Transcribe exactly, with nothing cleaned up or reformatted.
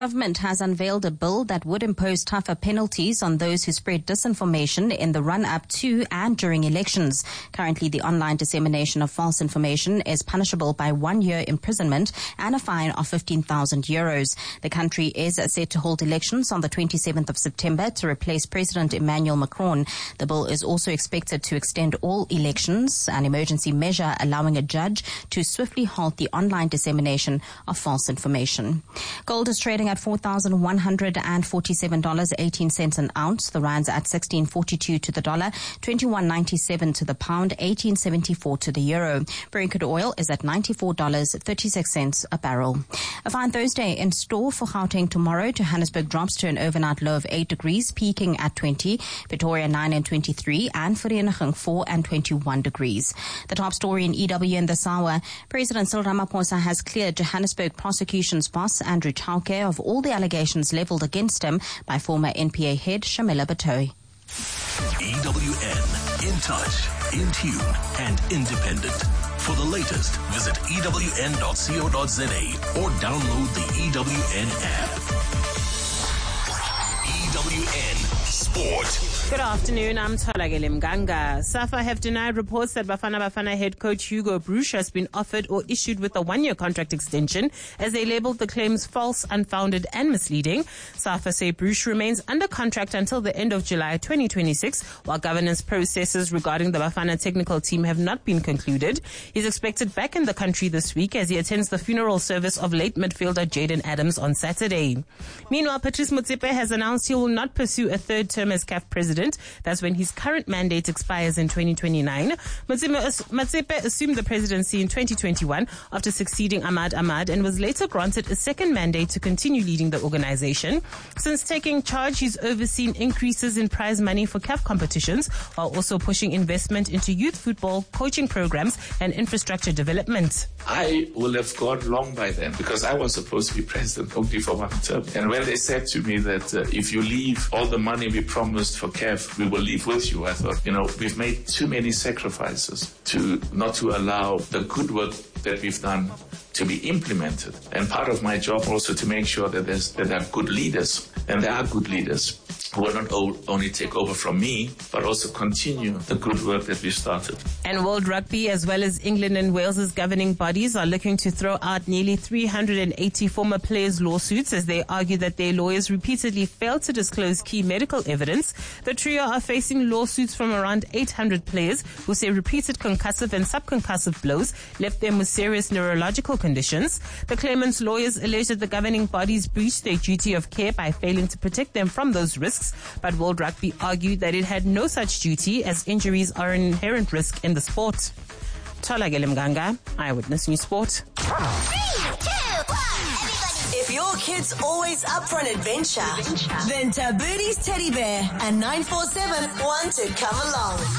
Government has unveiled a bill that would impose tougher penalties on those who spread disinformation in the run-up to and during elections. Currently, the online dissemination of false information is punishable by one year imprisonment and a fine of fifteen thousand euros. The country is set to hold elections on the twenty-seventh of September to replace President Emmanuel Macron. The bill is also expected to extend all elections, an emergency measure allowing a judge to swiftly halt the online dissemination of false information. Gold is trading at four thousand one hundred forty-seven dollars and eighteen cents an ounce. The rand's at sixteen forty-two to the dollar, twenty-one ninety-seven to the pound, eighteen seventy-four to the euro. Brent oil is at ninety-four dollars and thirty-six cents a barrel. A fine Thursday in store for Gauteng tomorrow. Johannesburg drops to an overnight low of eight degrees, peaking at twenty. Pretoria nine and twenty-three, and Vereeniging four and twenty-one degrees. The top story in E W in this hour. President Cyril Ramaphosa has cleared Johannesburg prosecution's boss, Andrew Chauke, of all the allegations leveled against him by former N P A head Shamila Batohi. E W N, in touch, in tune, and independent. For the latest, visit E W N dot co dot za or download the E W N app. E W N Sport. Good afternoon, I'm Tolagele Mganga. SAFA have denied reports that Bafana Bafana head coach Hugo Broos has been offered or issued with a one-year contract extension, as they labelled the claims false, unfounded and misleading. SAFA say Broos remains under contract until the end of July twenty twenty-six, while governance processes regarding the Bafana technical team have not been concluded. He's expected back in the country this week as he attends the funeral service of late midfielder Jaden Adams on Saturday. Meanwhile, Patrice Motsepe has announced he will not pursue a third term as C A F president. That's when his current mandate expires in twenty twenty-nine. Motsepe assumed the presidency in twenty twenty-one after succeeding Ahmad Ahmad and was later granted a second mandate to continue leading the organization. Since taking charge, he's overseen increases in prize money for C A F competitions, while also pushing investment into youth football, coaching programs, and infrastructure development. I will have gone long by then because I was supposed to be president only for one term. And when they said to me that uh, if you leave all the money we promised for C A F, we will leave with you, I thought, you know, we've made too many sacrifices to not to allow the good work that we've done to be implemented. And part of my job also to make sure that there's, that there are good leaders, and there are good leaders who will not only take over from me, but also continue the good work that we started. And World Rugby, as well as England and Wales's governing bodies, are looking to throw out nearly three hundred eighty former players' lawsuits as they argue that their lawyers repeatedly failed to disclose key medical evidence. The trio are facing lawsuits from around eight hundred players who say repeated concussive and subconcussive blows left them with serious neurological conditions. The claimants' lawyers allege that the governing bodies breached their duty of care by failing to protect them from those risks. But World Rugby argued that it had no such duty as injuries are an inherent risk in the sport. Tolagele Mganga, Eyewitness News Sport. Three, two, one. If your kid's always up for an adventure, adventure. then Tabooty's Teddy Bear and nine four seven want to come along.